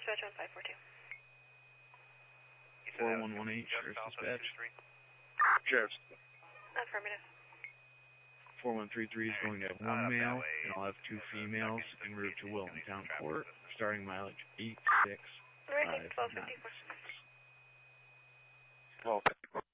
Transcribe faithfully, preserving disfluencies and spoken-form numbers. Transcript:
dispatch on five four two. four one one eight, Sheriff's Dispatch. Sheriff's. Affirmative. four one three three is going to have one male, and I'll have two females en route to Wilton Town Court, starting mileage eight six five nine six. twelve fifty-four. twelve fifty-four.